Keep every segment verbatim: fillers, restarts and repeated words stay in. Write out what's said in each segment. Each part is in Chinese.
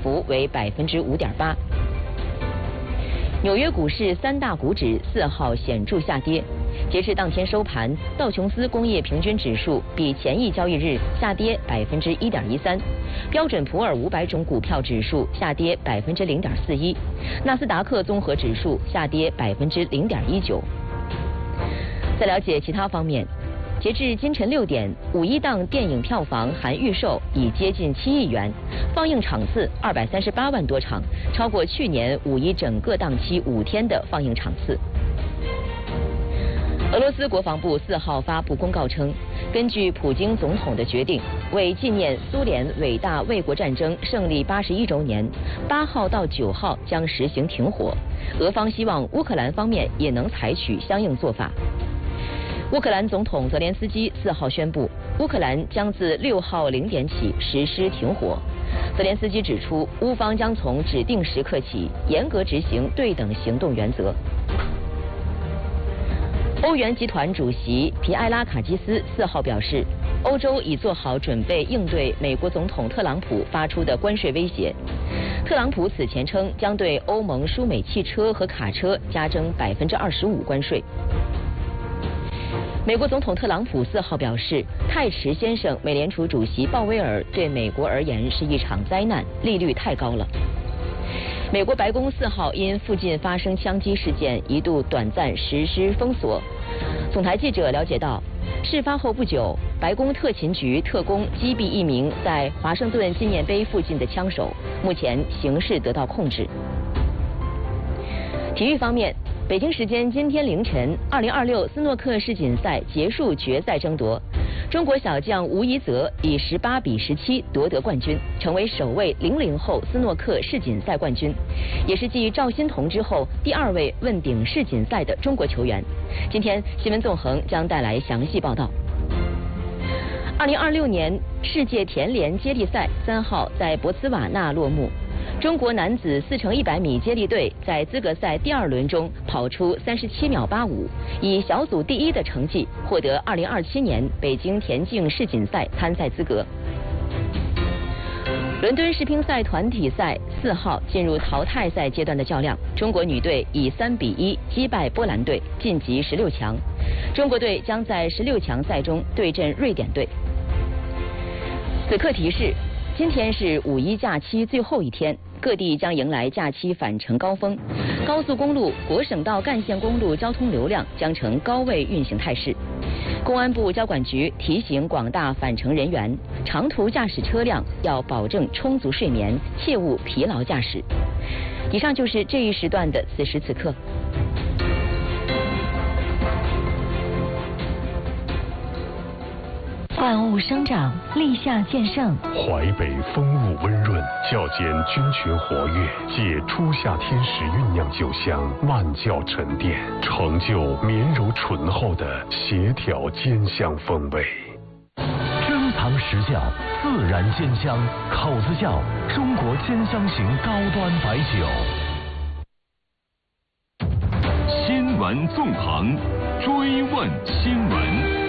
幅为百分之五点八。纽约股市三大股指四号显著下跌，截至当天收盘，道琼斯工业平均指数比前一交易日下跌百分之一点一三，标准普尔五百种股票指数下跌百分之零点四一，纳斯达克综合指数下跌百分之零点一九。在了解其他方面，截至今晨六点，五一档电影票房含预售已接近七亿元，放映场次二百三十八万多场，超过去年五一整个档期五天的放映场次。俄罗斯国防部四号发布公告称，根据普京总统的决定，为纪念苏联伟大卫国战争胜利八十一周年，八号到九号将实行停火。俄方希望乌克兰方面也能采取相应做法。乌克兰总统泽连斯基四号宣布，乌克兰将自六号零点起实施停火。泽连斯基指出，乌方将从指定时刻起严格执行对等行动原则。欧元集团主席皮埃拉卡基斯四号表示，欧洲已做好准备应对美国总统特朗普发出的关税威胁。特朗普此前称将对欧盟输美汽车和卡车加征百分之二十五关税。美国总统特朗普四号表示，泰池先生美联储主席鲍威尔对美国而言是一场灾难，利率太高了。美国白宫四号因附近发生枪击事件，一度短暂实施封锁。总台记者了解到，事发后不久，白宫特勤局特工击毙一名在华盛顿纪念碑附近的枪手，目前形势得到控制。体育方面，北京时间今天凌晨，二零二六斯诺克世锦赛结束决赛争夺，中国小将吴一泽以十八比十七夺得冠军，成为首位零零后斯诺克世锦赛冠军，也是继赵心童之后第二位问鼎世锦赛的中国球员。今天新闻纵横将带来详细报道。二零二六年世界田联接力赛三号在博茨瓦纳落幕。中国男子四乘一百米接力队在资格赛第二轮中跑出三十七秒八五，以小组第一的成绩获得二零二七年北京田径世锦赛参赛资格。伦敦世乒赛团体赛四号进入淘汰赛阶段的较量，中国女队以三比一击败波兰队，晋级十六强。中国队将在十六强赛中对阵瑞典队。此刻提示：今天是五一假期最后一天，各地将迎来假期返程高峰，高速公路、国省道干线公路交通流量将呈高位运行态势。公安部交管局提醒广大返程人员，长途驾驶车辆要保证充足睡眠，切勿疲劳驾驶。以上就是这一时段的此时此刻。 万物生长，立夏见盛。 淮北风物温润，较见菌群活跃，借初夏天时酝酿酒香，慢酵沉淀，成就绵柔醇厚的协调兼香风味。 珍藏实窖，自然兼香，口子窖，中国兼香型高端白酒。 新闻纵横，追问新闻。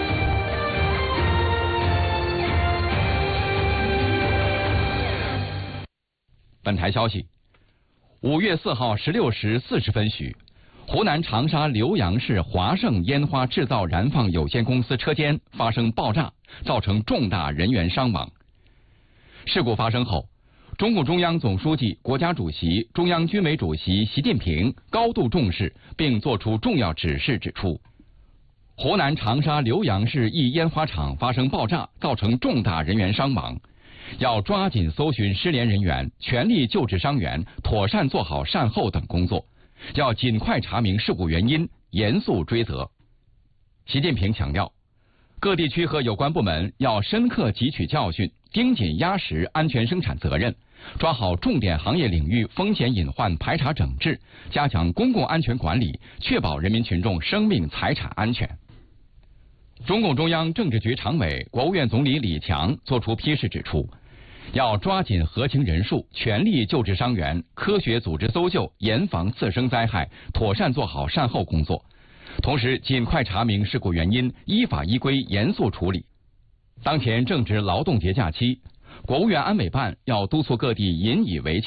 本台消息，五月四号十六时四十分许，湖南长沙浏阳市华盛烟花制造燃放有限公司车间发生爆炸，造成重大人员伤亡。事故发生后，中共中央总书记、国家主席、中央军委主席习近平高度重视，并作出重要指示，指出，湖南长沙浏阳市一烟花厂发生爆炸，造成重大人员伤亡。要抓紧搜寻失联人员，全力救治伤员，妥善做好善后等工作，要尽快查明事故原因，严肃追责。习近平强调，各地区和有关部门要深刻汲取教训，盯紧压实安全生产责任，抓好重点行业领域风险隐患排查整治，加强公共安全管理，确保人民群众生命财产安全。中共中央政治局常委、国务院总理李强作出批示指出，要抓紧核情人数，全力救治伤员，科学组织搜救，严防次生灾害，妥善做好善后工作。同时，尽快查明事故原因，依法依规严肃处理。当前正值劳动节假期，国务院安委办要督促各地引以为戒。